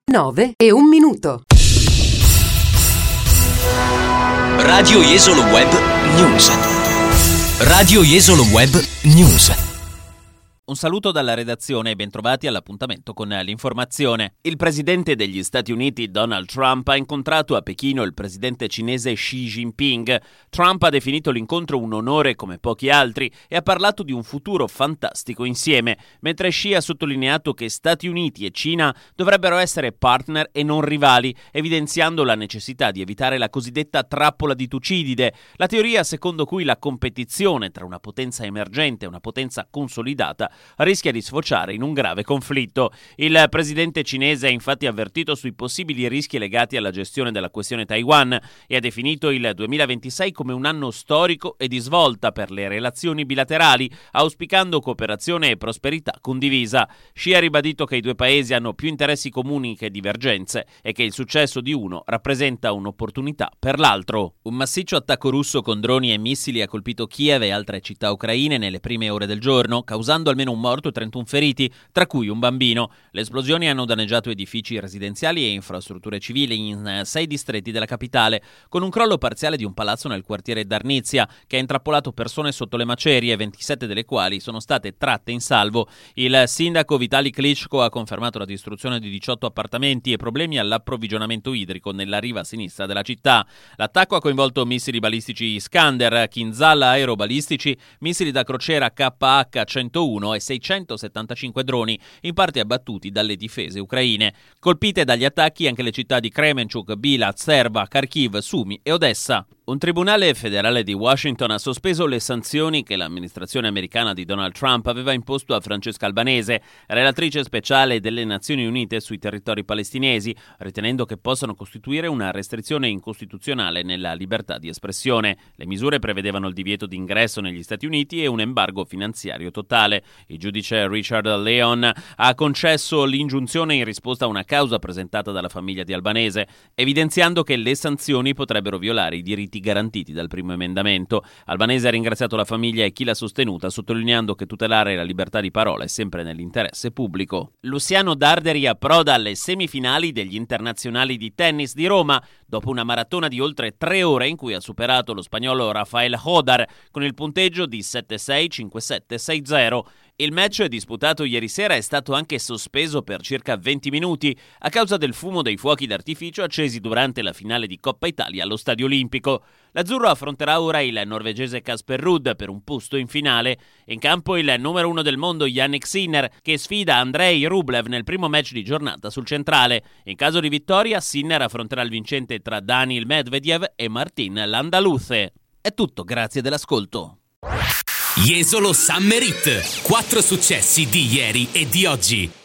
9:01. Radio Jesolo Web News. Radio Jesolo Web News. Un saluto dalla redazione e bentrovati all'appuntamento con l'informazione. Il presidente degli Stati Uniti, Donald Trump, ha incontrato a Pechino il presidente cinese Xi Jinping. Trump ha definito l'incontro un onore come pochi altri e ha parlato di un futuro fantastico insieme, mentre Xi ha sottolineato che Stati Uniti e Cina dovrebbero essere partner e non rivali, evidenziando la necessità di evitare la cosiddetta trappola di Tucidide, la teoria secondo cui la competizione tra una potenza emergente e una potenza consolidata rischia di sfociare in un grave conflitto. Il presidente cinese ha infatti avvertito sui possibili rischi legati alla gestione della questione Taiwan e ha definito il 2026 come un anno storico e di svolta per le relazioni bilaterali, auspicando cooperazione e prosperità condivisa. Xi ha ribadito che i due paesi hanno più interessi comuni che divergenze e che il successo di uno rappresenta un'opportunità per l'altro. Un massiccio attacco russo con droni e missili ha colpito Kiev e altre città ucraine nelle prime ore del giorno, causando almeno un morto e 31 feriti, tra cui un bambino. Le esplosioni hanno danneggiato edifici residenziali e infrastrutture civili in 6 distretti della capitale, con un crollo parziale di un palazzo nel quartiere Darnizia, che ha intrappolato persone sotto le macerie, 27 delle quali sono state tratte in salvo. Il sindaco Vitali Klitschko ha confermato la distruzione di 18 appartamenti e problemi all'approvvigionamento idrico nella riva sinistra della città. L'attacco ha coinvolto missili balistici Iskander, Kinzhal aerobalistici, missili da crociera KH-101 e 675 droni, in parte abbattuti dalle difese ucraine. Colpite dagli attacchi anche le città di Kremenchuk, Bilat, Serva, Kharkiv, Sumi e Odessa. Un tribunale federale di Washington ha sospeso le sanzioni che l'amministrazione americana di Donald Trump aveva imposto a Francesca Albanese, relatrice speciale delle Nazioni Unite sui territori palestinesi, ritenendo che possano costituire una restrizione incostituzionale nella libertà di espressione. Le misure prevedevano il divieto di ingresso negli Stati Uniti e un embargo finanziario totale. Il giudice Richard Leon ha concesso l'ingiunzione in risposta a una causa presentata dalla famiglia di Albanese, evidenziando che le sanzioni potrebbero violare i diritti garantiti dal primo emendamento. Albanese ha ringraziato la famiglia e chi l'ha sostenuta, sottolineando che tutelare la libertà di parola è sempre nell'interesse pubblico. Luciano Darderi approda alle semifinali degli internazionali di tennis di Roma, dopo una maratona di oltre 3 ore in cui ha superato lo spagnolo Rafael Hodar con il punteggio di 7-6, 5-7, 6-0. Il match disputato ieri sera è stato anche sospeso per circa 20 minuti a causa del fumo dei fuochi d'artificio accesi durante la finale di Coppa Italia allo Stadio Olimpico. L'azzurro affronterà ora il norvegese Casper Ruud per un posto in finale. In campo il numero 1 del mondo Jannik Sinner, che sfida Andrei Rublev nel primo match di giornata sul centrale. In caso di vittoria, Sinner affronterà il vincente tra Daniil Medvedev e Martin Landaluce. È tutto, grazie dell'ascolto. Jesolo Summer Hit. 4 successi di ieri e di oggi.